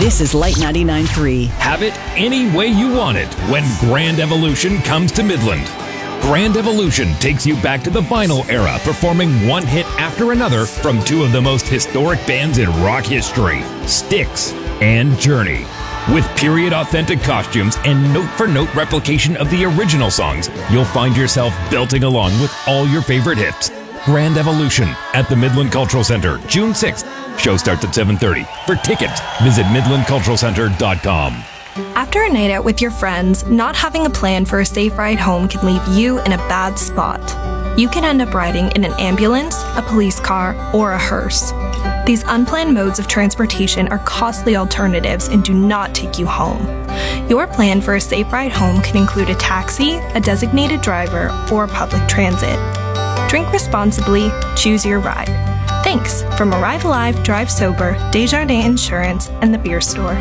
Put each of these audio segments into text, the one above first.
This is Light 99.3. Have it any way you want it when Grand Evolution comes to Midland. Grand Evolution takes you back to the vinyl era, performing one hit after another from two of the most historic bands in rock history, Styx and Journey. With period-authentic costumes and note-for-note replication of the original songs, you'll find yourself belting along with all your favorite hits. Grand Evolution at the Midland Cultural Center, June 6th. Show starts at 7:30. For tickets, visit midlandculturalcenter.com. After a night out with your friends, not having a plan for a safe ride home can leave you in a bad spot. You can end up riding in an ambulance, a police car, or a hearse. These unplanned modes of transportation are costly alternatives and do not take you home. Your plan for a safe ride home can include a taxi, a designated driver, or public transit. Drink responsibly, choose your ride. Thanks from Arrive Alive, Drive Sober, Desjardins Insurance, and the Beer Store.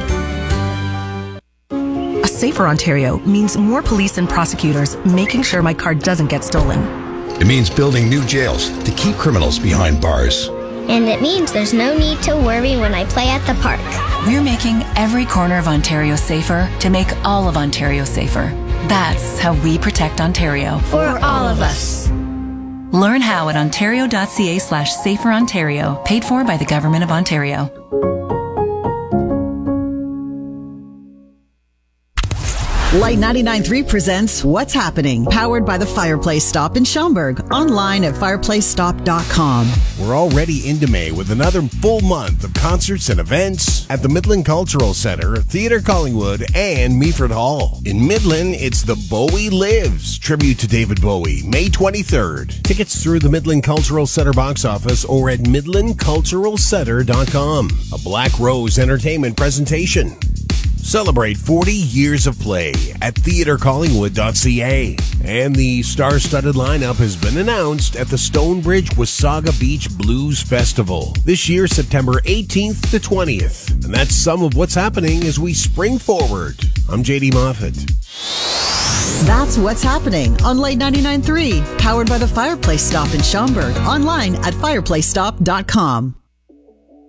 A safer Ontario means more police and prosecutors making sure my car doesn't get stolen. It means building new jails to keep criminals behind bars. And it means there's no need to worry when I play at the park. We're making every corner of Ontario safer to make all of Ontario safer. That's how we protect Ontario. For all of us. Learn how at ontario.ca/saferontario, paid for by the Government of Ontario. Light 99.3 presents What's Happening, powered by the Fireplace Stop in Schaumburg, online at fireplacestop.com. We're already into May with another full month of concerts and events at the Midland Cultural Center, Theatre Collingwood, and Meaford Hall. In Midland, it's the Bowie Lives tribute to David Bowie, May 23rd. Tickets through the Midland Cultural Center box office or at midlandculturalcenter.com. A Black Rose Entertainment presentation. Celebrate 40 years of play at theatrecollingwood.ca. And the star-studded lineup has been announced at the Stonebridge Wasaga Beach Blues Festival. This year, September 18th to 20th. And that's some of what's happening as we spring forward. I'm JD Moffat. That's What's Happening on Light 99.3, powered by the Fireplace Stop in Schaumburg, online at fireplacestop.com.